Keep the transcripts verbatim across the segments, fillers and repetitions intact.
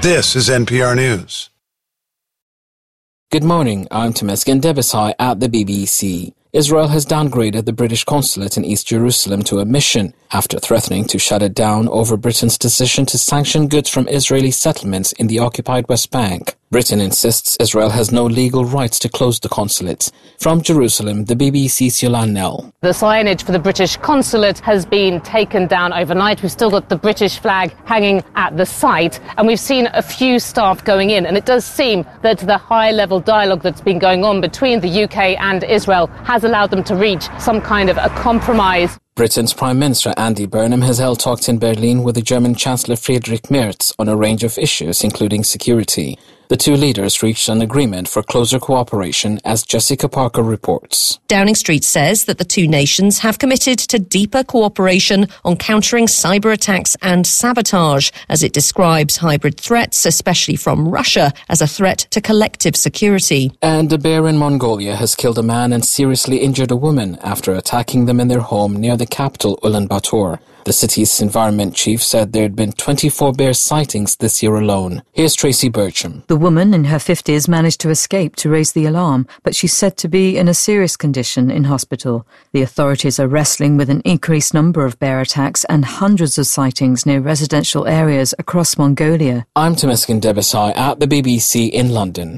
This is N P R News. Good morning, I'm Temesgen Debesai at the B B C. Israel has downgraded the British consulate in East Jerusalem to a mission after threatening to shut it down over Britain's decision to sanction goods from Israeli settlements in the occupied West Bank. Britain insists Israel has no legal rights to close the consulate. From Jerusalem, the B B C's Yolan Nell. The signage for the British consulate has been taken down overnight. We've still got the British flag hanging at the site, and we've seen a few staff going in, and it does seem that the high-level dialogue that's been going on between the U K and Israel has allowed them to reach some kind of a compromise. Britain's Prime Minister Andy Burnham has held talks in Berlin with the German Chancellor Friedrich Merz on a range of issues, including security. The two leaders reached an agreement for closer cooperation, as Jessica Parker reports. Downing Street says that the two nations have committed to deeper cooperation on countering cyber attacks and sabotage, as it describes hybrid threats, especially from Russia, as a threat to collective security. And a bear in Mongolia has killed a man and seriously injured a woman after attacking them in their home near the capital, Ulaanbaatar. The city's environment chief said there had been twenty-four bear sightings this year alone. Here's Tracy Bircham. The woman in her fifties managed to escape to raise the alarm, but she's said to be in a serious condition in hospital. The authorities are wrestling with an increased number of bear attacks and hundreds of sightings near residential areas across Mongolia. I'm Temesgen Debesai at the B B C in London.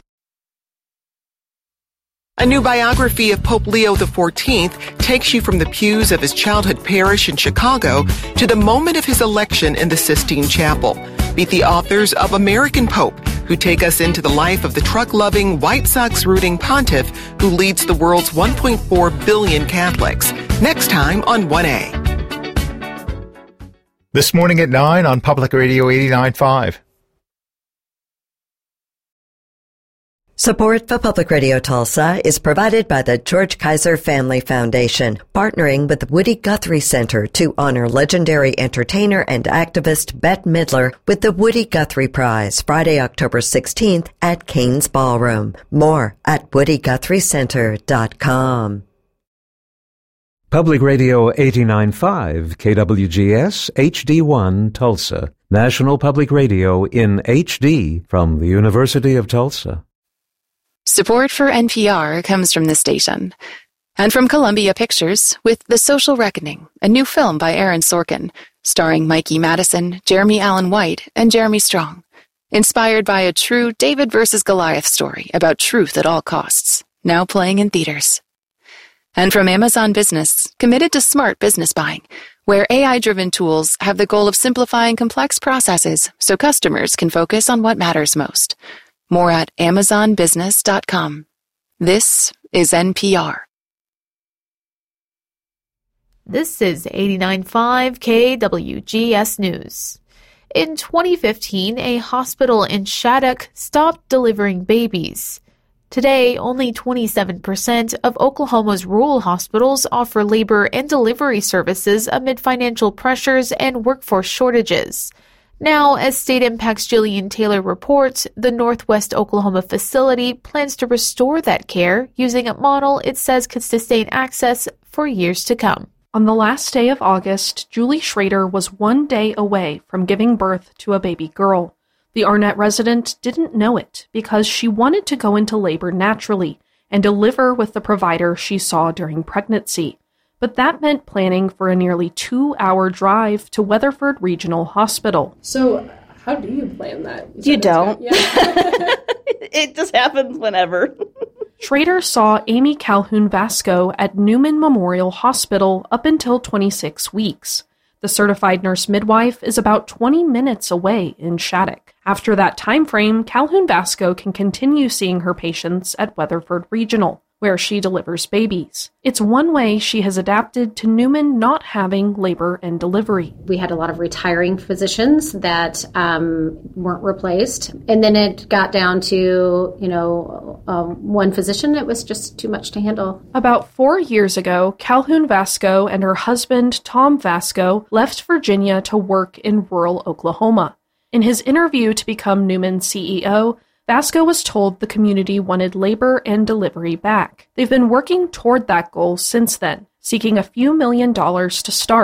A new biography of Pope Leo the fourteenth takes you from the pews of his childhood parish in Chicago to the moment of his election in the Sistine Chapel. Meet the authors of American Pope, who take us into the life of the truck-loving, White Sox-rooting pontiff who leads the world's one point four billion Catholics. Next time on one A. This morning at nine on Public Radio eighty-nine point five. Support for Public Radio Tulsa is provided by the George Kaiser Family Foundation, partnering with the Woody Guthrie Center to honor legendary entertainer and activist Bette Midler with the Woody Guthrie Prize, Friday, October sixteenth at Kane's Ballroom. More at woody guthrie center dot com. Public Radio eighty-nine point five, K W G S, H D one, Tulsa. National Public Radio in H D from the University of Tulsa. Support for N P R comes from this station and from Columbia Pictures with The Social Reckoning, a new film by Aaron Sorkin, starring Mikey Madison, Jeremy Allen White, and Jeremy Strong. Inspired by a true David versus Goliath story about truth at all costs, now playing in theaters. And from Amazon Business, committed to smart business buying, where A I-driven tools have the goal of simplifying complex processes so customers can focus on what matters most. More at amazon business dot com. This is N P R. This is eighty-nine point five K W G S News. In twenty fifteen, a hospital in Shattuck stopped delivering babies. Today, only twenty-seven percent of Oklahoma's rural hospitals offer labor and delivery services amid financial pressures and workforce shortages. Now, as State Impact's Jillian Taylor reports, the Northwest Oklahoma facility plans to restore that care using a model it says could sustain access for years to come. On the last day of August, Julie Schrader was one day away from giving birth to a baby girl. The Arnett resident didn't know it because she wanted to go into labor naturally and deliver with the provider she saw during pregnancy. But that meant planning for a nearly two-hour drive to Weatherford Regional Hospital. So how do you plan that? You, you don't. Yeah. It just happens whenever. Schrader saw Amy Calhoun Vasco at Newman Memorial Hospital up until twenty-six weeks. The certified nurse midwife is about twenty minutes away in Shattuck. After that time frame, Calhoun Vasco can continue seeing her patients at Weatherford Regional, where she delivers babies. It's one way she has adapted to Newman not having labor and delivery. We had a lot of retiring physicians that um, weren't replaced. And then it got down to, you know, um, one physician. It was just too much to handle. About four years ago, Calhoun Vasco and her husband, Tom Vasco, left Virginia to work in rural Oklahoma. In his interview to become Newman's C E O, Vasco was told the community wanted labor and delivery back. They've been working toward that goal since then, seeking a few million dollars to start.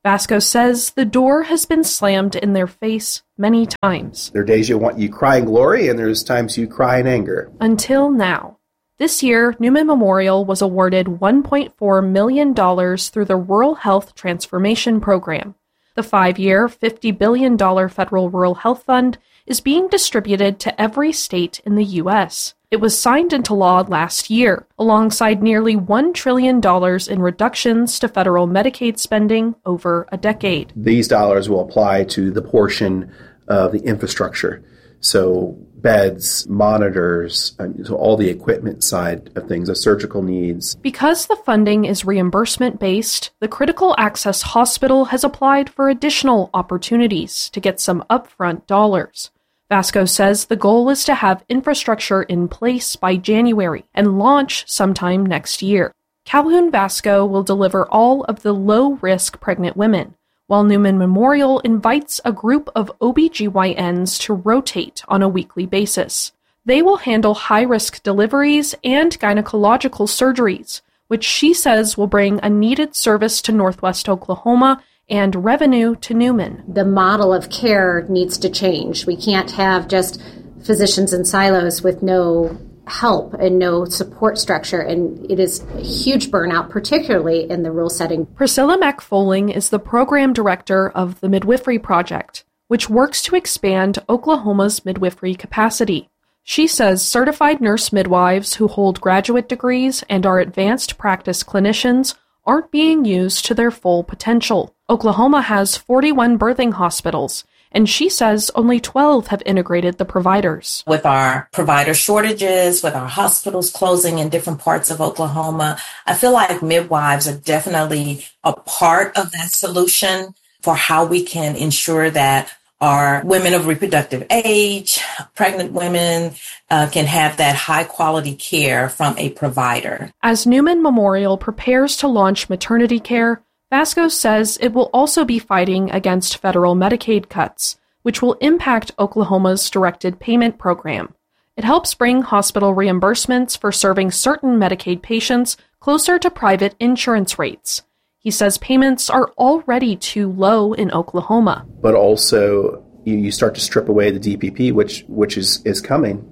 Vasco says the door has been slammed in their face many times. There are days you want you cry in glory, and there's times you cry in anger. Until now. This year, Newman Memorial was awarded one point four million dollars through the Rural Health Transformation Program. The five-year, fifty billion dollars federal Rural Health Fund is being distributed to every state in the U S. It was signed into law last year, alongside nearly one trillion dollars in reductions to federal Medicaid spending over a decade. These dollars will apply to the portion of the infrastructure. So beds, monitors, so all the equipment side of things, the surgical needs. Because the funding is reimbursement-based, the Critical Access Hospital has applied for additional opportunities to get some upfront dollars. Vasco says the goal is to have infrastructure in place by January and launch sometime next year. Calhoun Vasco will deliver all of the low-risk pregnant women, while Newman Memorial invites a group of O B G Y Ns to rotate on a weekly basis. They will handle high-risk deliveries and gynecological surgeries, which she says will bring a needed service to Northwest Oklahoma and revenue to Newman. The model of care needs to change. We can't have just physicians in silos with no help and no support structure, and it is a huge burnout, particularly in the rural setting. Priscilla McFoling is the program director of the Midwifery Project, which works to expand Oklahoma's midwifery capacity. She says certified nurse midwives who hold graduate degrees and are advanced practice clinicians aren't being used to their full potential. Oklahoma has forty-one birthing hospitals, and she says only twelve have integrated the providers. With our provider shortages, with our hospitals closing in different parts of Oklahoma, I feel like midwives are definitely a part of that solution for how we can ensure that our women of reproductive age, pregnant women, uh, can have that high quality care from a provider. As Newman Memorial prepares to launch maternity care, Vasco says it will also be fighting against federal Medicaid cuts, which will impact Oklahoma's directed payment program. It helps bring hospital reimbursements for serving certain Medicaid patients closer to private insurance rates. He says payments are already too low in Oklahoma. But also, you, you start to strip away the D P P, which which is, is coming.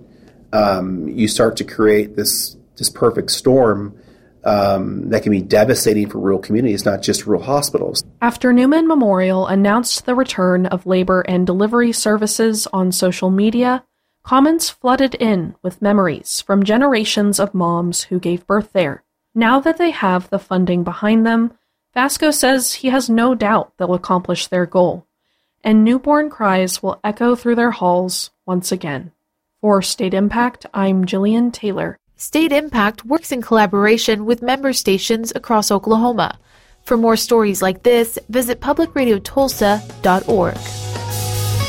Um, you start to create this, this perfect storm Um, that can be devastating for rural communities, not just rural hospitals. After Newman Memorial announced the return of labor and delivery services on social media, comments flooded in with memories from generations of moms who gave birth there. Now that they have the funding behind them, Vasco says he has no doubt they'll accomplish their goal, and newborn cries will echo through their halls once again. For State Impact, I'm Jillian Taylor. State Impact works in collaboration with member stations across Oklahoma. For more stories like this, visit public radio tulsa dot org.